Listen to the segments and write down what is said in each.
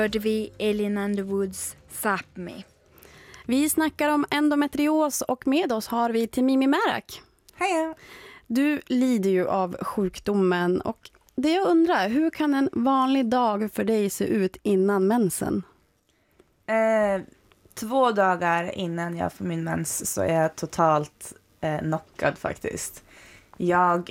Hörde vi Elin Underwoods Sápmi. Vi snackar om endometrios och med oss har vi Temimi Merak. Hej! Du lider ju av sjukdomen och det jag undrar, hur kan en vanlig dag för dig se ut innan mensen? 2 dagar innan jag får min mens så är jag totalt knockad faktiskt. Jag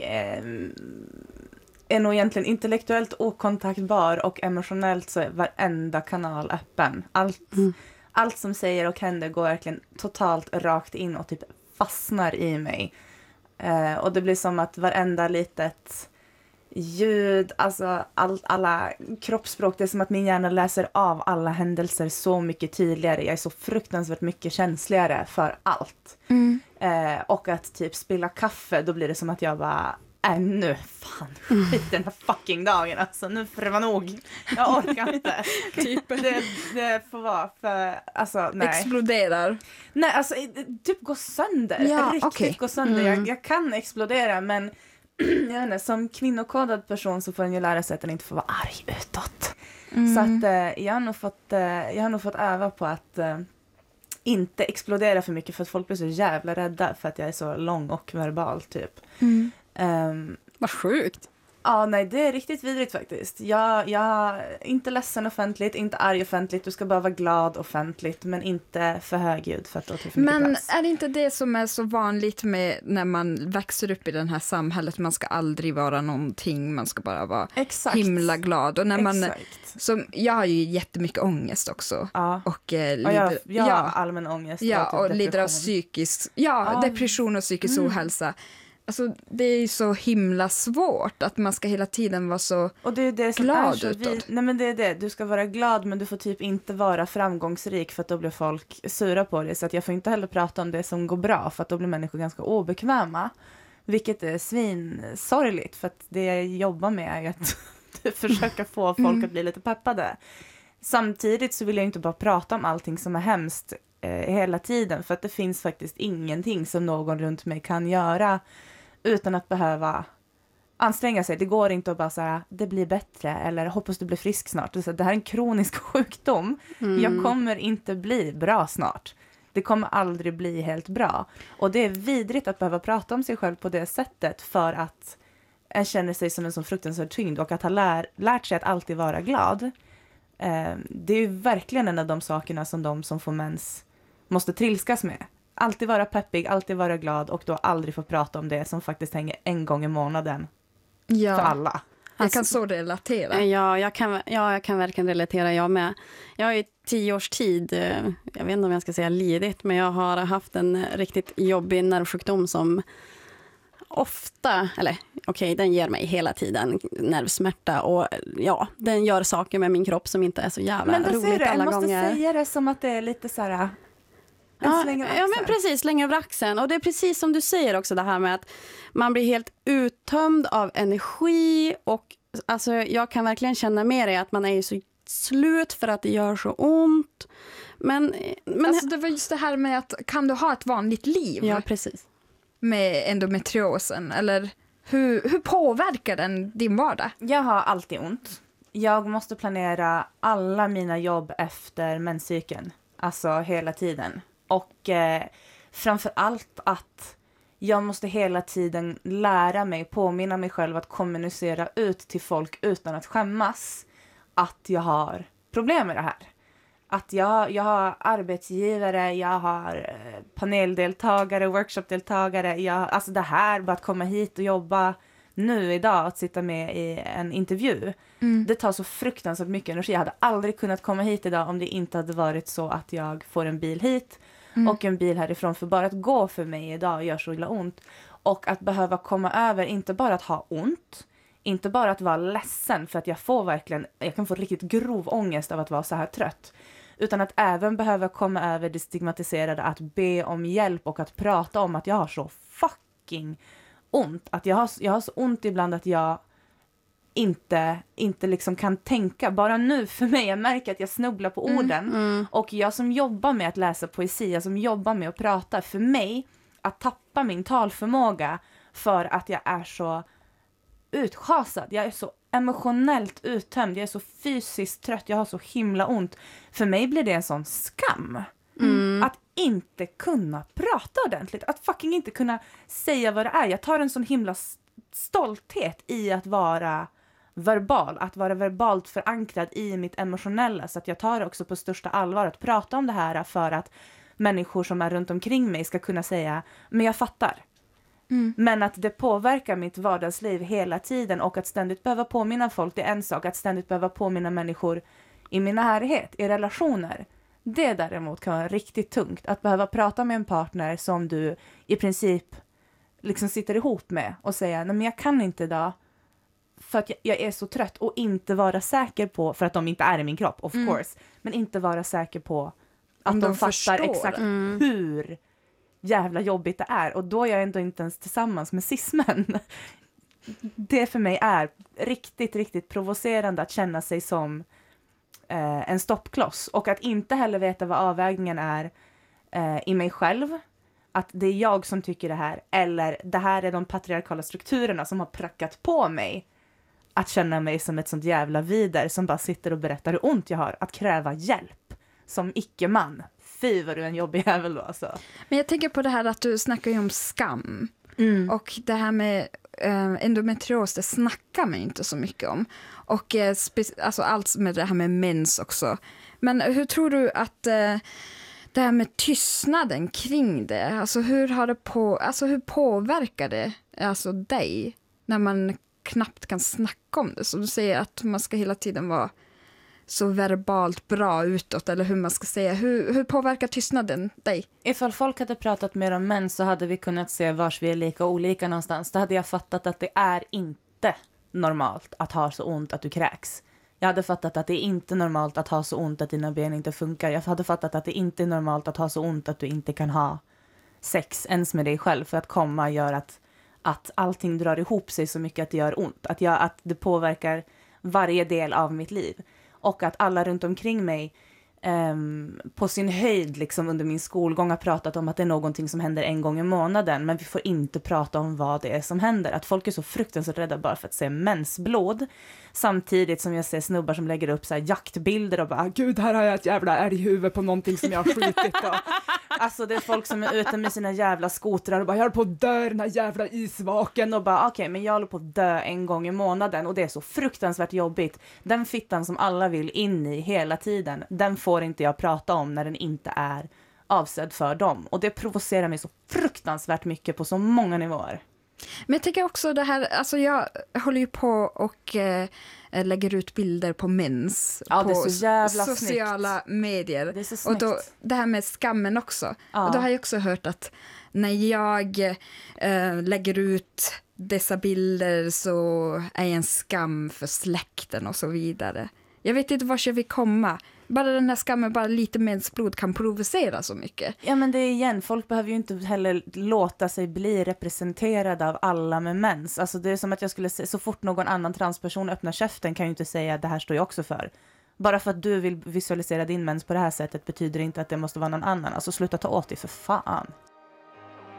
är nog egentligen intellektuellt okontaktbar och emotionellt så är varenda kanal öppen. Allt som säger och händer går verkligen totalt rakt in och typ fastnar i mig. Och det blir som att varenda litet ljud, alltså alla kroppsspråk, det är som att min hjärna läser av alla händelser så mycket tydligare. Jag är så fruktansvärt mycket känsligare för allt. Och att typ spilla kaffe, då blir det som att jag bara, nu fan, skit den här fucking dagen, alltså nu får det vara nog. Jag orkar inte. Typ. Det får vara, för alltså nej. Exploderar. Nej, alltså typ gå sönder. Ja, riktigt okej. gå sönder. Jag kan explodera, men jag vet inte, som kvinnokodad person så får den ju lära sig att den inte får vara arg utåt. Så att jag har nog fått öva på att inte explodera för mycket, för att folk blir så jävla rädda för att jag är så lång och verbal typ. Vad sjukt. Ja, nej, det är riktigt vidrigt faktiskt. Jag är inte ledsen offentligt, inte arg offentligt. Du ska bara vara glad offentligt, men inte för högljudd för att då tar för mycket Men plats. är det inte det som är så vanligt med när man växer upp i det här samhället? Man ska aldrig vara någonting, man ska bara vara Exakt. himla glad. Och när man, Exakt. som, jag har ju jättemycket ångest också. Ja. Och, Jag har allmän ångest. Ja, och typ lider av depression. psykisk, depression och psykisk ohälsa. Alltså, det är ju så himla svårt att man ska hela tiden vara så och det är det som glad är så utåt. Nej, men det är det. Du ska vara glad, men du får typ inte vara framgångsrik, för att då blir folk sura på dig. Så att jag får inte heller prata om det som går bra, för att då blir människor ganska obekväma. Vilket är svinsorgligt, för att det jag jobbar med är ju att försöka få folk att bli lite peppade. Samtidigt så vill jag inte bara prata om allting som är hemskt hela tiden, för att det finns faktiskt ingenting som någon runt mig kan göra utan att behöva anstränga sig. Det går inte att bara säga det blir bättre eller hoppas du blir frisk snart. Det här är en kronisk sjukdom. Jag kommer inte bli bra snart. Det kommer aldrig bli helt bra. Och det är vidrigt att behöva prata om sig själv på det sättet, för att en känner sig som en sån fruktansvärd tyngd, och att ha lärt sig att alltid vara glad. Det är ju verkligen en av de sakerna som de som får mens måste trilskas med. Alltid vara peppig, alltid vara glad, och då aldrig få prata om det som faktiskt hänger en gång i månaden för alla. Jag kan så relatera. Ja, jag kan verkligen relatera, jag med. Jag har i 10 års tid, jag vet inte om jag ska säga lidit, men jag har haft en riktigt jobbig nervsjukdom som ofta, eller okej, den ger mig hela tiden nervsmärta, och ja, den gör saker med min kropp som inte är så jävla roligt alla gånger. Jag måste säga det som att det är lite så här. Ja, men precis, slänga över axeln. Och det är precis som du säger också, det här med att man blir helt uttömd av energi, och alltså, jag kan verkligen känna med det att man är ju så slut för att det gör så ont. Men alltså, det var just det här med att kan du ha ett vanligt liv? Ja, precis. Med endometriosen, eller hur påverkar den din vardag? Jag har alltid ont. Jag måste planera alla mina jobb efter menscykeln. Alltså hela tiden. Och framför allt att jag måste hela tiden lära mig, påminna mig själv att kommunicera ut till folk utan att skämmas att jag har problem med det här. Att jag har arbetsgivare, jag har paneldeltagare, workshopdeltagare. Alltså det här, bara att komma hit och jobba nu idag, att sitta med i en intervju. Det tar så fruktansvärt mycket energi. Jag hade aldrig kunnat komma hit idag om det inte hade varit så att jag får en bil hit och en bil härifrån. För bara att gå för mig idag gör så illa ont. Och att behöva komma över, inte bara att ha ont, inte bara att vara ledsen, för att jag kan få riktigt grov ångest av att vara så här trött. Utan att även behöva komma över det stigmatiserade, att be om hjälp och att prata om att jag har så fucking ont. Att jag har så ont ibland att jag inte liksom kan tänka. Bara nu för mig, jag märker att jag snubblar på orden. Och jag som jobbar med att läsa poesi, jag som jobbar med att prata, för mig att tappa min talförmåga för att jag är så utschasad. Jag är så emotionellt uttömd. Jag är så fysiskt trött. Jag har så himla ont. För mig blir det en sån skam. Att inte kunna prata ordentligt. Att fucking inte kunna säga vad det är. Jag tar en sån himla stolthet i att vara verbal. Att vara verbalt förankrad i mitt emotionella. Så att jag tar det också på största allvar att prata om det här för att människor som är runt omkring mig ska kunna säga, men jag fattar. Men att det påverkar mitt vardagsliv hela tiden och att ständigt behöva påminna folk, det är en sak. Att ständigt behöva påminna människor i min närhet, i relationer. Det däremot kan vara riktigt tungt. Att behöva prata med en partner som du i princip liksom sitter ihop med och säga, nej men jag kan inte idag för att jag är så trött, och inte vara säker på, för att de inte är i min kropp, of course, men inte vara säker på att Om de de fattar förstår. exakt hur jävla jobbigt det är. Och då är jag ändå inte ens tillsammans med cis-män. Det för mig är riktigt, riktigt provocerande att känna sig som en stoppkloss. Och att inte heller veta vad avvägningen är i mig själv. Att det är jag som tycker det här. Eller det här är de patriarkala strukturerna som har prackat på mig att känna mig som ett sånt jävla vider som bara sitter och berättar hur ont jag har. Att kräva hjälp som icke-man. Fy vad du är en jobbig jävel då alltså. Men jag tänker på det här att du snackar ju om skam. Och det här med endometrios, det snackar man inte så mycket om. Och alltså allt med det här med mens också. Men hur tror du att det här med tystnaden kring det, alltså hur påverkar det alltså dig när man knappt kan snacka om det? Så du säger att man ska hela tiden vara så verbalt bra utåt, eller hur man ska säga. Hur påverkar tystnaden dig? Ifall folk hade pratat mer om män så hade vi kunnat se vars vi är lika olika någonstans. Då hade jag fattat att det är inte normalt att ha så ont att du kräks. Jag hade fattat att det är inte normalt att ha så ont att dina ben inte funkar. Jag hade fattat att det inte är normalt att ha så ont att du inte kan ha sex ens med dig själv. För att komma gör att allting drar ihop sig så mycket att det gör ont. Att det påverkar varje del av mitt liv. Och att alla runt omkring mig på sin höjd liksom under min skolgång har pratat om att det är någonting som händer en gång i månaden. Men vi får inte prata om vad det är som händer. Att folk är så fruktansvärt rädda bara för att se mensblod. Samtidigt som jag ser snubbar som lägger upp så här jaktbilder och bara, gud, här har jag ett jävla älghuvud på någonting som jag har skjutit på. Alltså det är folk som är ute med sina jävla skotrar och bara, jag håller på att dö den här jävla isvaken. Och bara, okej, men jag håller på att dö en gång i månaden. Och det är så fruktansvärt jobbigt. Den fittan som alla vill in i hela tiden, den får inte jag prata om när den inte är avsedd för dem. Och det provocerar mig så fruktansvärt mycket på så många nivåer. Men jag tänker också det här, alltså jag håller ju på och lägger ut bilder på mens Ja, på det är så jävla sociala medier. Det är så och snyggt. då, det här med skammen också. Ja. Och då har jag också hört att när jag lägger ut dessa bilder så är jag en skam för släkten och så vidare. Jag vet inte vart jag vill komma. Bara den här skammen, bara lite mensblod kan provocera så mycket. Ja, men det är igen, folk behöver ju inte heller låta sig bli representerade av alla med mens. Alltså det är som att jag skulle säga, så fort någon annan transperson öppnar käften kan ju inte säga att det här står jag också för. Bara för att du vill visualisera din mens på det här sättet betyder inte att det måste vara någon annan. Alltså sluta ta åt dig för fan.